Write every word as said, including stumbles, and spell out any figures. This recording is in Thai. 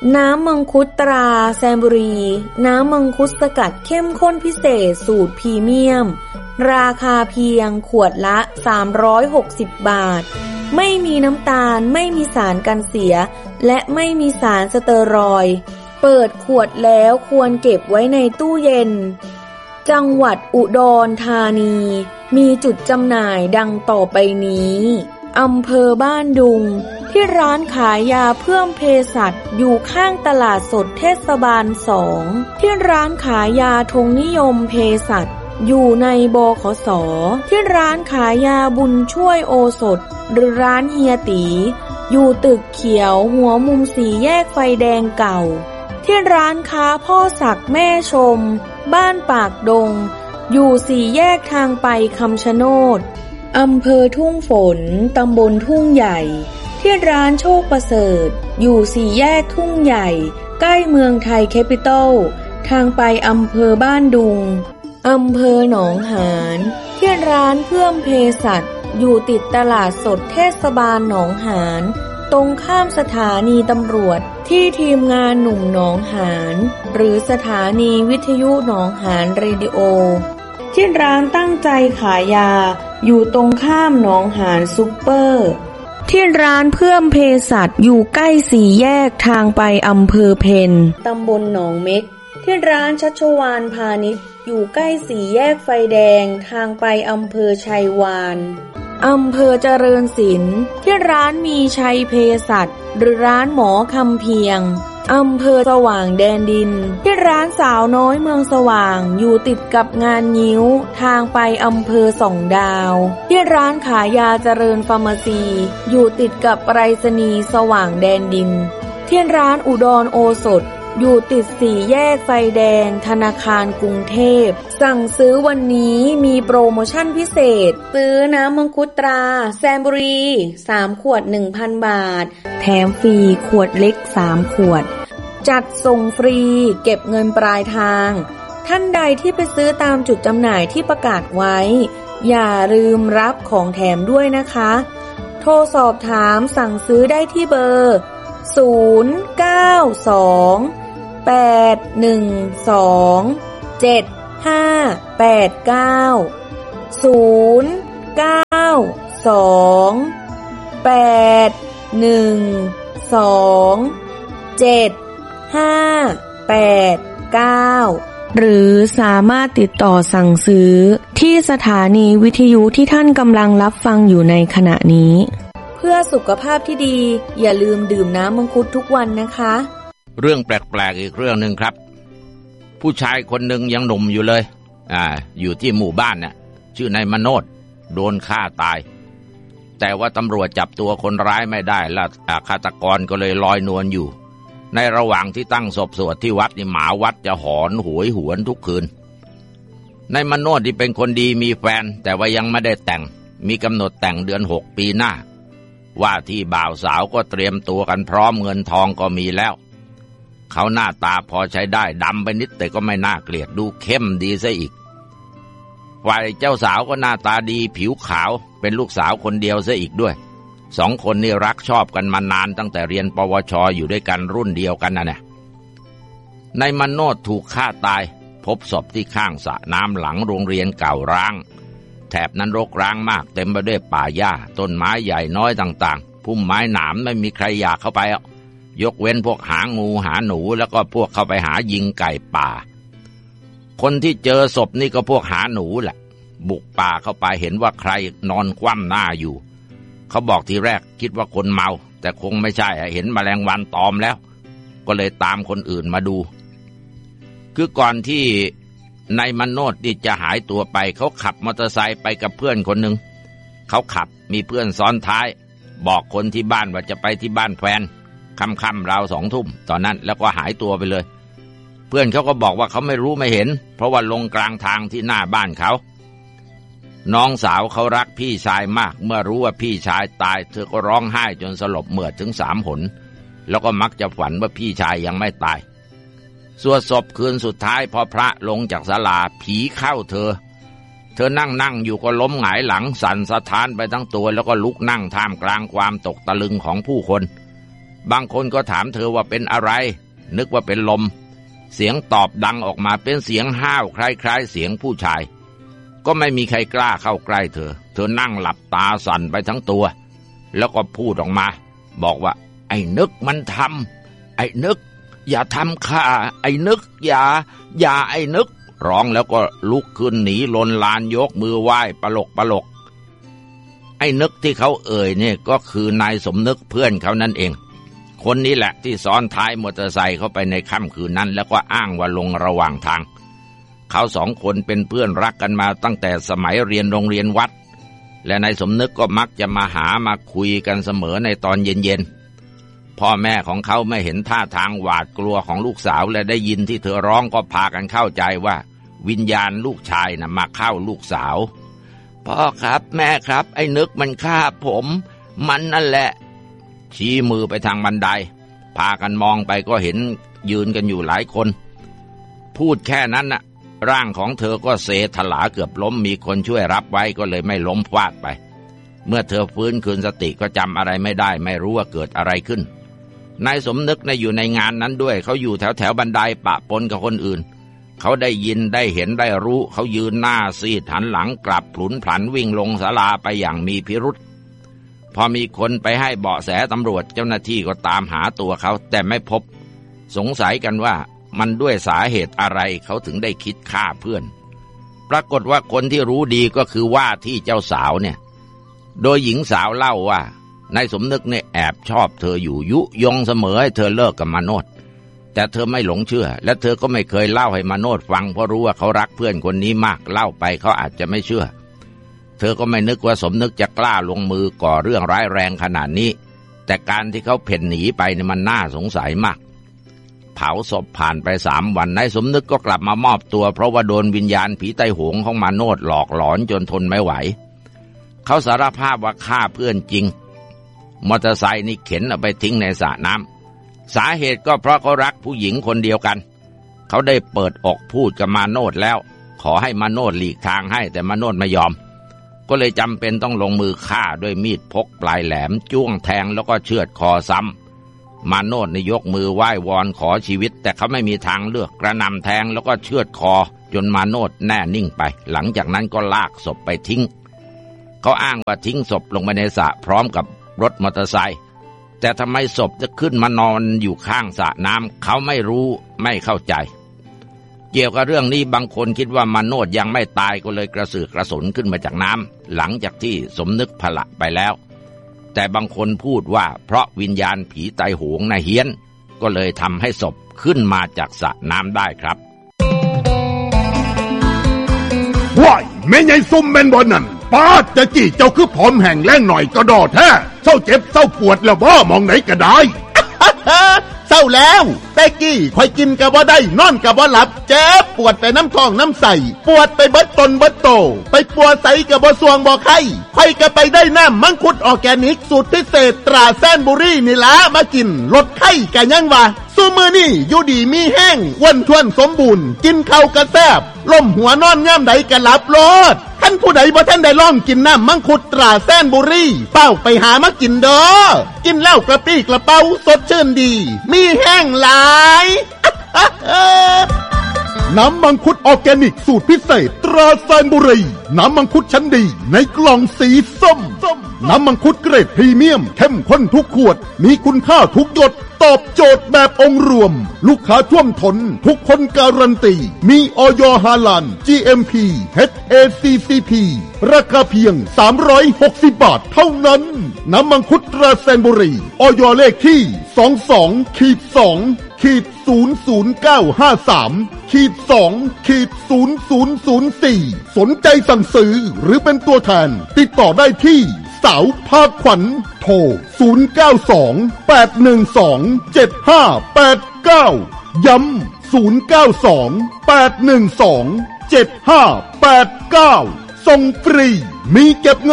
น้ำมังคุดตราแซมบุรีน้ำมังคุดสกัดเข้มข้นพิเศษสูตรพรีเมียมราคาเพียงขวดละสามร้อยหกสิบบาทไม่มีน้ำตาลไม่มีสารกันเสียและไม่มีสารสเตอรอยด์เปิดขวดแล้วควรเก็บไว้ในตู้เย็นจังหวัดอุดรธานีมีจุดจำหน่ายดังต่อไปนี้อำเภอบ้านดุงที่ร้านขายยาเพิ่มเภสัชอยู่ข้างตลาดสดเทศบาลสองที่ร้านขายยาธงนิยมเภสัชอยู่ในบขส.ที่ร้านขายยาบุญช่วยโอสถหรือร้านเฮียตีอยู่ตึกเขียวหัวมุมสี่แยกไฟแดงเก่าที่ร้านค้าพ่อศักดิ์แม่ชมบ้านปากดงอยู่สี่แยกทางไปคำชะโนดอำเภอทุ่งฝนตำบลทุ่งใหญ่ที่ร้านโชคประเสริฐอยู่สี่แยกทุ่งใหญ่ใกล้เมืองไทยแคปิตอลทางไปอำเภอบ้านดุงอำเภอหนองหานที่ร้านเพิ่มเภสัชอยู่ติดตลาดสดเทศบาลหนองหานตรงข้ามสถานีตำรวจที่ทีมงานหนุ่มหนองหานหรือสถานีวิทยุหนองหานเรดิโอที่ร้านตั้งใจขายยาอยู่ตรงข้ามหนองหานซุปเปอร์ที่ร้านเพิ่มเภสัชอยู่ใกล้สี่แยกทางไปอำเภอเพนตำบลหนองเม็กที่ร้านชัชวาลพาณิชย์อยู่ใกล้สี่แยกไฟแดงทางไปอำเภอชัยวานอำเภอเจริญศิลป์ที่ร้านมีชัยเภสัชหรือร้านหมอคำเพียงอำเภอสว่างแดนดินที่ร้านสาวน้อยเมืองสว่างอยู่ติดกับงานงิ้วทางไปอำเภอสองดาวที่ร้านขายยาเจริญฟาร์มาซีอยู่ติดกับไปรษณีย์สว่างแดนดินที่ร้านอุดรโอสถอยู่ติดสี่แยกไฟแดงธนาคารกรุงเทพสั่งซื้อวันนี้มีโปรโมชั่นพิเศษซื้อน้ำมังคุดตราแซมบุรีสามขวด หนึ่งพัน บาทแถมฟรีขวดเล็กสามขวดจัดส่งฟรีเก็บเงินปลายทางท่านใดที่ไปซื้อตามจุดจำหน่ายที่ประกาศไว้อย่าลืมรับของแถมด้วยนะคะโทรสอบถามสั่งซื้อได้ที่เบอร์ศูนย์ เก้า สอง แปด หนึ่ง สอง เจ็ด ห้า แปด เก้า ศูนย์ เก้า สอง แปด หนึ่ง สอง เจ็ด ห้า แปด เก้าหรือสามารถติดต่อสั่งซื้อที่สถานีวิทยุที่ท่านกำลังรับฟังอยู่ในขณะนี้เพื่อสุขภาพที่ดีอย่าลืมดื่มน้ำมังคุดทุกวันนะคะเรื่องแปลกๆอีกเรื่องนึงครับผู้ชายคนหนึ่งยังหนุ่มอยู่เลยอ่าอยู่ที่หมู่บ้านเนี่ยชื่อนายมโนดโดนฆ่าตายแต่ว่าตำรวจจับตัวคนร้ายไม่ได้และฆาตกรก็เลยลอยนวลอยู่ในระหว่างที่ตั้งศพสวดที่วัดนี่หมาวัดจะหอนหวยหวนทุกคืนนายมโนดที่เป็นคนดีมีแฟนแต่ว่ายังไม่ได้แต่งมีกำหนดแต่งเดือนหกปีหน้าว่าที่บ่าวสาวก็เตรียมตัวกันพร้อมเงินทองก็มีแล้วเขาหน้าตาพอใช้ได้ดำไปนิดแต่ก็ไม่น่าเกลียดดูเข้มดีซะอีกฝ่ายเจ้าสาวก็หน้าตาดีผิวขาวเป็นลูกสาวคนเดียวซะอีกด้วยสองคนนี่รักชอบกันมานานตั้งแต่เรียนปวชอยู่ด้วยกันรุ่นเดียวกันนะเนี่ยนายมโนดถูกฆ่าตายพบศพที่ข้างสระน้ำหลังโรงเรียนเก่าร้างแถบนั้นรกร้างมากเต็มไปด้วยป่าหญ้าต้นไม้ใหญ่น้อยต่างๆพุ่มไม้หนามไม่มีใครอยากเข้าไปยกเว้นพวกหางูหาหนูแล้วก็พวกเข้าไปหายิงไก่ป่าคนที่เจอศพนี่ก็พวกหาหนูแหละบุกป่าเข้าไปเห็นว่าใครนอนคว่ำหน้าอยู่เขาบอกทีแรกคิดว่าคนเมาแต่คงไม่ใช่เห็นแมลงวันตอมแล้วก็เลยตามคนอื่นมาดูคือก่อนที่นายมโนดที่จะหายตัวไปเขาขับมอเตอร์ไซค์ไปกับเพื่อนคนหนึ่งเขาขับมีเพื่อนซ้อนท้ายบอกคนที่บ้านว่าจะไปที่บ้านแฟนค่ำๆราวสองทุ่มตอนนั้นแล้วก็หายตัวไปเลยเพื่อนเขาก็บอกว่าเขาไม่รู้ไม่เห็นเพราะว่าลงกลางทางที่หน้าบ้านเขาน้องสาวเขารักพี่ชายมากเมื่อรู้ว่าพี่ชายตายเธอก็ร้องไห้จนสลบเหมือดถึงสามหนแล้วก็มักจะฝันว่าพี่ชายยังไม่ตายสวดศพคืนสุดท้ายพอพระลงจากศาลาผีเข้าเธอเธอนั่งนั่งอยู่ก็ล้มหงายหลังสั่นสะท้านไปทั้งตัวแล้วก็ลุกนั่งท่ามกลางความตกตะลึงของผู้คนบางคนก็ถามเธอว่าเป็นอะไรนึกว่าเป็นลมเสียงตอบดังออกมาเป็นเสียงห้าวคล้ายๆเสียงผู้ชายก็ไม่มีใครกล้าเข้าใกล้เธอเธอนั่งหลับตาสั่นไปทั้งตัวแล้วก็พูดออกมาบอกว่าไอ้นึกมันทำไอ้นึกอย่าทำข้าไอ้นึกอย่าอย่าไอ้นึกร้องแล้วก็ลุกขึ้นหนีลนลานยกมือไหว้ปลกปลกไอ้นึกที่เขาเอ่ยเนี่ยก็คือนายสมนึกเพื่อนเขานั่นเองคนนี้แหละที่ซ้อนท้ายมอเตอร์ไซค์เข้าไปในค่ำคืนนั้นแล้วก็อ้างว่าลงระหว่างทางเขาสองคนเป็นเพื่อนรักกันมาตั้งแต่สมัยเรียนโรงเรียนวัดและนายสมนึกก็มักจะมาหามาคุยกันเสมอในตอนเย็นๆพ่อแม่ของเขาไม่เห็นท่าทางหวาดกลัวของลูกสาวและได้ยินที่เธอร้องก็พากันเข้าใจว่าวิญญาณลูกชายน่ะมาเข้าลูกสาวพ่อครับแม่ครับไอ้นึกมันฆ่าผมมันนั่นแหละชี้มือไปทางบันไดพากันมองไปก็เห็นยืนกันอยู่หลายคนพูดแค่นั้นน่ะร่างของเธอก็เซถลาเกือบล้มมีคนช่วยรับไว้ก็เลยไม่ล้มฟาดไปเมื่อเธอฟื้นคืนสติก็จำอะไรไม่ได้ไม่รู้ว่าเกิดอะไรขึ้นนายสมนึกน่ะอยู่ในงานนั้นด้วยเขาอยู่แถวแถวบันไดปะปนกับคนอื่นเขาได้ยินได้เห็นได้รู้เขายืนหน้าซีดหันหลังกลับผุนผันวิ่งลงศาลาไปอย่างมีพิรุธพอมีคนไปให้เบาะแสตำรวจเจ้าหน้าที่ก็ตามหาตัวเขาแต่ไม่พบสงสัยกันว่ามันด้วยสาเหตุอะไรเขาถึงได้คิดฆ่าเพื่อนปรากฏว่าคนที่รู้ดีก็คือว่าที่เจ้าสาวเนี่ยโดยหญิงสาวเล่าว่านายสมนึกเนี่ยแอบชอบเธออยู่ยุยงเสมอให้เธอเลิกกับมาโนดแต่เธอไม่หลงเชื่อและเธอก็ไม่เคยเล่าให้มาโนดฟังเพราะรู้ว่าเขารักเพื่อนคนนี้มากเล่าไปเขาอาจจะไม่เชื่อเธอก็ไม่นึกว่าสมนึกจะกล้าลงมือก่อเรื่องร้ายแรงขนาดนี้แต่การที่เขาเพ่นหนีไปเนี่ยมันน่าสงสัยมากเผาศพผ่านไปสามวันนายสมนึกก็กลับมามอบตัวเพราะว่าโดนวิญญาณผีไต้หงของมาโนดหลอกหลอนจนทนไม่ไหวเขาสารภาพว่าฆ่าเพื่อนจริงมอเตอร์ไซค์นี่เข็นเอาไปทิ้งในสระน้ำสาเหตุก็เพราะเขารักผู้หญิงคนเดียวกันเขาได้เปิดอกพูดกับมาโนดแล้วขอให้มาโนดหลีกทางให้แต่มาโนดไม่ยอมก็เลยจำเป็นต้องลงมือฆ่าด้วยมีดพกปลายแหลมจ้วงแทงแล้วก็เชือดคอซ้ำมาโนดในยกมือไหว้วอนขอชีวิตแต่เขาไม่มีทางเลือกกระหน่ำแทงแล้วก็เชือดคอจนมาโนดแน่นิ่งไปหลังจากนั้นก็ลากศพไปทิ้งเขาอ้างว่าทิ้งศพลงไปในสระพร้อมกับรถมอเตอร์ไซค์แต่ทำไมศพจะขึ้นมานอนอยู่ข้างสระน้ำเขาไม่รู้ไม่เข้าใจเกี่ยวกับเรื่องนี้บางคนคิดว่ามาโนดยังไม่ตายก็เลยกระสือกระสนขึ้นมาจากน้ำหลังจากที่สมนึกผละไปแล้วแต่บางคนพูดว่าเพราะวิญญาณผีไตโหงน่ะเฮี้ยนก็เลยทำให้ศพขึ้นมาจากสระน้ำได้ครับว้ายแม่ใหญ่ซุ่มแม่นบ่นั่นป้าจะจี้เจ้าคือผอมแห้งแล้งหน่อยก็ดอแท้เศร้าเจ็บเศร้าปวดแล้วบ่มองไหนก็ได้เศร้าแล้วแต่กี้ค่อยกินก็บ่ได้นอนก็บ่หลับเจ็บปวดไปน้ำท้องน้ำใสปวดไปเบิดตนเบิดโตไปปัวใสก็บ่สวงบ่ไข้ค่อยก็ไปได้น้ำมังคุดออร์แกนิกสูตรพิเศษตราแซนบุรีนี่ล่ะมากินลดไข้ก็ยังว่าสู้มือนี่อยู่ดีมีแห้งอ้วนท้วนสมบูรณ์กินข้าวก็แซ่บล้มหัวนอนย่ำใดก็หลับโลดท่านผู้ใดบ่ท่านได้ลองกินน้ำมังคุดตราแซนบุรีเป้าไปหามากินเด้อกินแล้วกระปี้กระเป๋าสดชื่นดีมีแห้งหลายน้ำมังคุดออร์แกนิกสูตรพิเศษตราแซนบุรีน้ำมังคุดชั้นดีในกล่องสีส้มน้ำมังคุดเกรดพรีเมียมเข้มข้นทุกขวดมีคุณค่าทุกหยดตอบโจทย์แบบองค์รวมลูกค้าท่วมท้นทุกคนการันตีมีอย.ฮาลาล จี เอ็ม พี เอช เอ ซี ซี พี ราคาเพียงสามร้อยหกสิบบาทเท่านั้นน้ำมังคุดตราแซนบุรีอย.เลขที่ สองสอง สอง ศูนย์ ศูนย์ เก้า ห้า สาม สอง ศูนย์ ศูนย์ ศูนย์ สี่ สนใจสั่งซื้อหรือเป็นตัวแทนติดต่อได้ที่สาวภาคขวัญโทรศูนย์ เก้า สอง แปด หนึ่ง สอง เจ็ด ห้า แปด เก้าย้ำศูนย์ เก้า สอง แปด หนึ่ง สอง เจ็ด ห้า แปด เก้าส่งฟรีมีเก็บเงิน